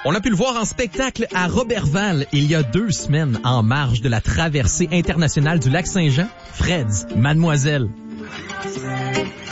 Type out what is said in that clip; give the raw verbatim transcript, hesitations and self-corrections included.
On a pu le voir en spectacle à Roberval il y a deux semaines en marge de la traversée internationale du lac Saint-Jean. Fred's, Mademoiselle.